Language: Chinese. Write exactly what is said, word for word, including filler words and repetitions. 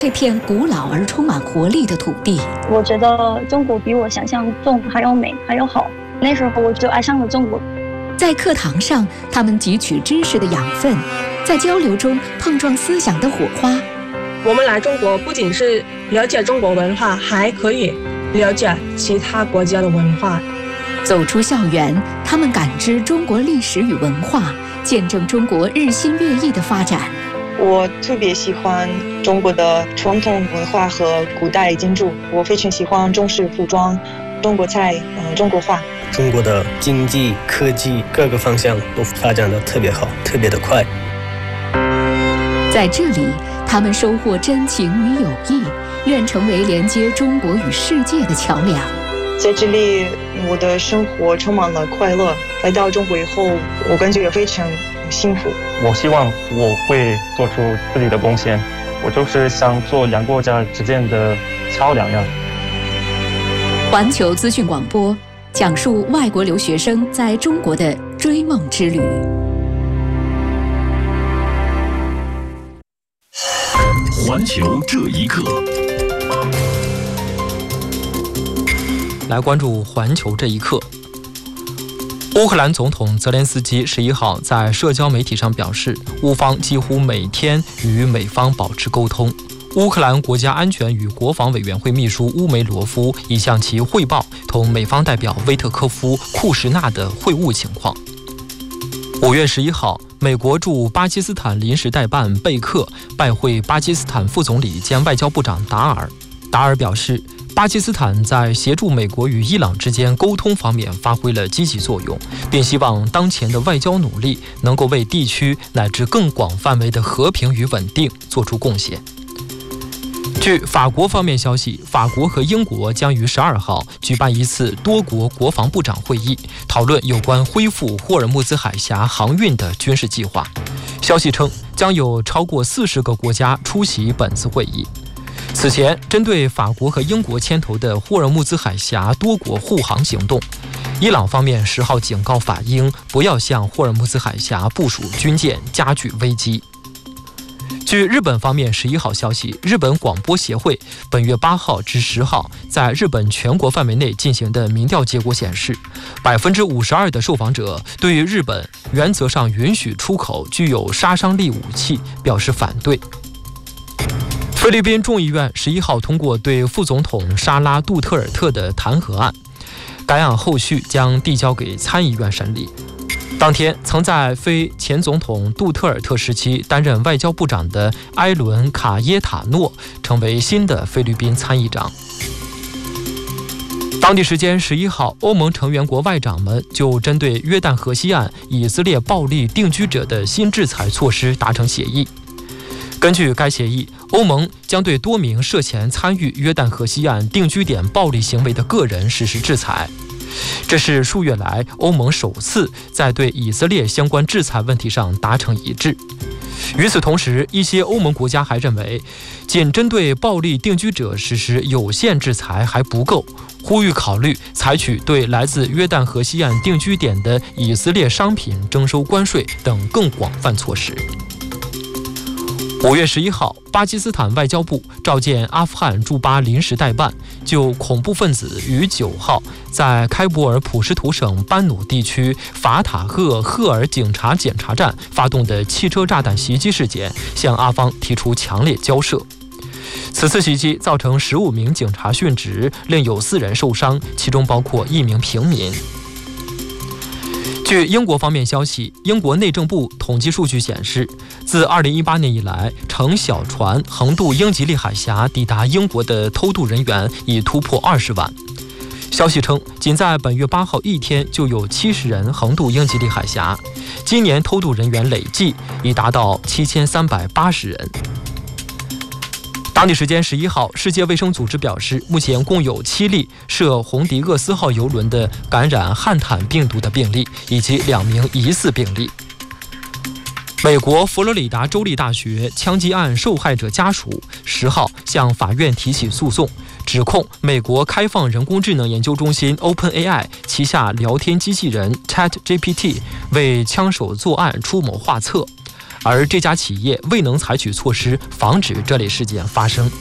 这片古老而充满活力的土地。 我觉得中国比我想象中还要美，还要好。那时候我就爱上了中国。 在课堂上，他们汲取知识的养分，在交流中碰撞思想的火花。 我们来中国不仅是了解中国文化，还可以了解其他国家的文化。 走出校园，他们感知中国历史与文化，见证中国日新月异的发展。 我特别喜欢中国的传统文化和古代建筑，我非常喜欢中式服装、中国菜、呃、中国画。 中国的经济、科技各个方向都发展得特别好，特别的快。 在这里，他们收获真情与友谊，愿成为连接中国与世界的桥梁。 在这里，我的生活充满了快乐。来到中国以后，我感觉非常幸福。 我希望我会做出自己的贡献，我就是想做两国家之间的桥梁呀。 环球资讯广播讲述外国留学生在中国的追梦之旅。 环球这一刻， 来关注环球这一刻。乌克兰总统泽连斯基十一号在社交媒体上表示，乌方几乎每天与美方保持沟通。乌克兰国家安全与国防委员会秘书乌梅罗夫已向其汇报同美方代表威特科夫·库什纳的会晤情况。五月十一号，美国驻巴基斯坦临时代办贝克拜会巴基斯坦副总理兼外交部长达尔。达尔表示，巴基斯坦在协助美国与伊朗之间沟通方面发挥了积极作用，并希望当前的外交努力能够为地区乃至更广范围的和平与稳定做出贡献。据法国方面消息，法国和英国将于十二号举办一次多国国防部长会议，讨论有关恢复霍尔木兹海峡航运的军事计划。消息称，将有超过四十个国家出席本次会议。此前，针对法国和英国牵头的霍尔木兹海峡多国护航行动，伊朗方面十号警告法英不要向霍尔木兹海峡部署军舰，加剧危机。据日本方面十一号消息，日本广播协会本月八号至十号在日本全国范围内进行的民调结果显示，百分之五十二的受访者对于日本原则上允许出口具有杀伤力武器表示反对。菲律宾众议院十一号通过对副总统沙拉杜特尔特的弹劾案，该案后续将递交给参议院审理。当天，曾在非前总统杜特尔特时期担任外交部长的埃伦·卡耶塔诺成为新的菲律宾参议长。当地时间十一号，欧盟成员国外长们就针对约旦河西岸以色列暴力定居者的新制裁措施达成协议。根据该协议，欧盟将对多名涉嫌参与约旦河西岸定居点暴力行为的个人实施制裁。这是数月来欧盟首次在对以色列相关制裁问题上达成一致。与此同时，一些欧盟国家还认为，仅针对暴力定居者实施有限制裁还不够，呼吁考虑采取对来自约旦河西岸定居点的以色列商品征收关税等更广泛措施。五月十一号，巴基斯坦外交部召见阿富汗驻巴临时代办，就恐怖分子于九号在开伯尔普什图省班努地区法塔赫赫尔警察检查站发动的汽车炸弹袭击事件，向阿方提出强烈交涉。此次袭击造成十五名警察殉职，另有四人受伤，其中包括一名平民。据英国方面消息，英国内政部统计数据显示，自二零一八年以来，乘小船横渡英吉利海峡抵达英国的偷渡人员已突破二十万。消息称，仅在本月八号一天就有七十人横渡英吉利海峡，今年偷渡人员累计已达到七千三百八十人。当地时间十一号，世界卫生组织表示，目前共有七例涉红迪厄斯号邮轮的感染汉坦病毒的病例，以及两名疑似病例。美国佛罗里达州立大学枪击案受害者家属十号向法院提起诉讼，指控美国开放人工智能研究中心 OpenAI 旗下聊天机器人 ChatGPT 为枪手作案出谋划策。 而这家企业未能采取措施防止这类事件发生。